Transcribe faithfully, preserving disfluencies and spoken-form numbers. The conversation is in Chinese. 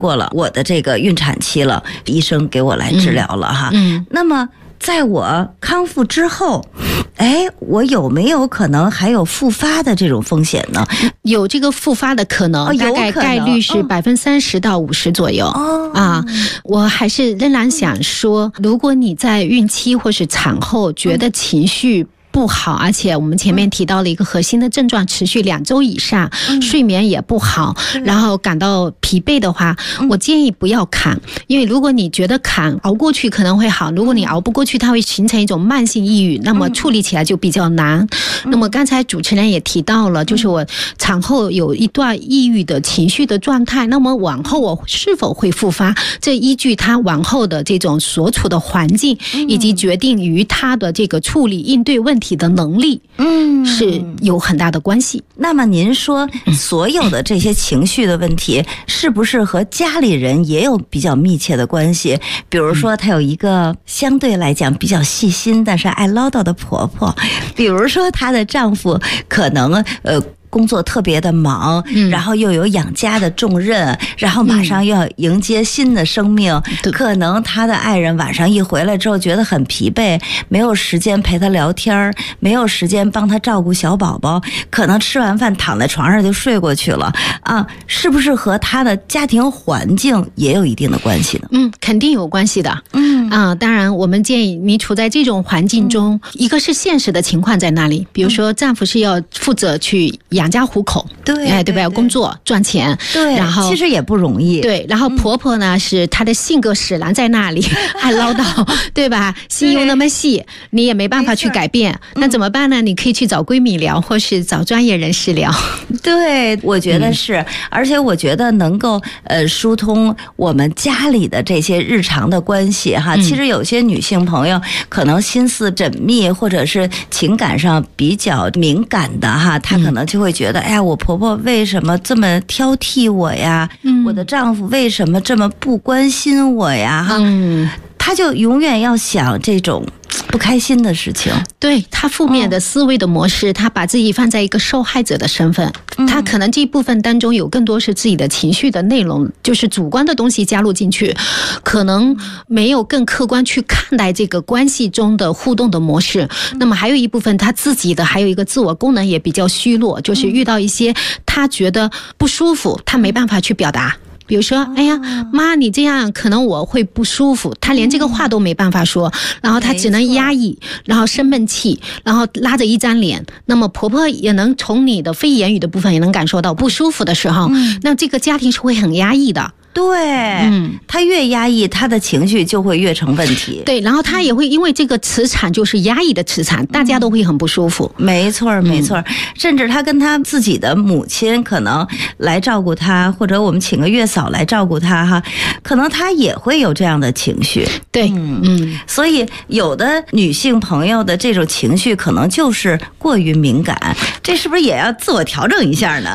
过了我的这个孕产期了，医生给我来治疗了哈。 嗯，嗯那么在我康复之后，哎，我有没有可能还有复发的这种风险呢？ 有这个复发的可能， 哦、 大概概率是百分之三十到五十左右。 哦啊，我还是仍然想说，如果你在孕期或是产后觉得情绪不好，而且我们前面提到了一个核心的症状持续两周以上，嗯、睡眠也不好，然后感到疲惫的话，嗯、我建议不要砍，因为如果你觉得砍熬过去可能会好，如果你熬不过去，它会形成一种慢性抑郁，那么处理起来就比较难。嗯、那么刚才主持人也提到了，就是我产后有一段抑郁的情绪的状态，那么往后我是否会复发，这依据他往后的这种所处的环境，以及决定于他的这个处理应对问题体的能力，嗯，是有很大的关系。 那么您说，所有的这些情绪的问题，是不是和家里人也有比较密切的关系？比如说，她有一个相对来讲比较细心，但是爱唠叨的婆婆；比如说，她的丈夫可能呃。工作特别的忙，嗯、然后又有养家的重任，然后马上又要迎接新的生命，嗯、可能他的爱人晚上一回来之后觉得很疲惫，没有时间陪他聊天，没有时间帮他照顾小宝宝，可能吃完饭躺在床上就睡过去了啊，是不是和他的家庭环境也有一定的关系呢？ 嗯，肯定有关系的。嗯啊，当然我们建议你处在这种环境中，嗯、一个是现实的情况在那里，比如说丈夫是要负责去养家糊口， 对， 哎，对吧？工作赚钱， 对，然后其实也不容易， 对。然后婆婆呢，嗯、是她的性格使然在那里，爱唠叨，对吧？心又那么细，你也没办法去改变，那怎么办呢？你可以去找闺蜜聊，或是找专业人士聊。 对，我觉得是，嗯、而且我觉得能够呃疏通我们家里的这些日常的关系哈。嗯、其实有些女性朋友可能心思缜密，或者是情感上比较敏感的哈，她可能就会觉得，嗯、哎呀，我婆婆为什么这么挑剔我呀？嗯、我的丈夫为什么这么不关心我呀？哈，嗯、她就永远要想这种不开心的事情。 对，他负面的思维的模式，他、哦、把自己放在一个受害者的身份，嗯、他可能这一部分当中有更多是自己的情绪的内容，就是主观的东西加入进去，可能没有更客观去看待这个关系中的互动的模式。嗯、那么还有一部分他自己的还有一个自我功能也比较虚弱，就是遇到一些他觉得不舒服，他没办法去表达。比如说，哎呀，妈，你这样可能我会不舒服。他连这个话都没办法说，然后他只能压抑，然后生闷气，然后拉着一张脸。那么婆婆也能从你的非言语的部分也能感受到不舒服的时候，嗯、那这个家庭是会很压抑的。 对，嗯，他越压抑，他的情绪就会越成问题。 对，然后他也会因为这个磁场就是压抑的磁场，大家都会很不舒服。 没错，没错，嗯、甚至他跟他自己的母亲可能来照顾他，或者我们请个月嫂来照顾他哈，可能他也会有这样的情绪。 对，嗯嗯， 所以有的女性朋友的这种情绪可能就是过于敏感，这是不是也要自我调整一下呢？